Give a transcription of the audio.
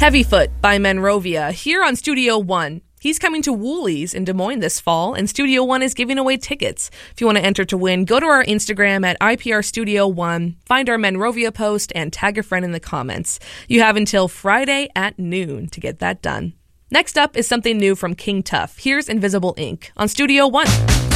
Heavyfoot by Monrovia here on Studio One. He's coming to Woolies in Des Moines this fall, and Studio One is giving away tickets. If you want to enter to win, go to our Instagram at IPR Studio One, find our Monrovia post, and tag a friend in the comments. You have until Friday at noon to get that done. Next up is something new from King Tuff. Here's Invisible Ink on Studio One.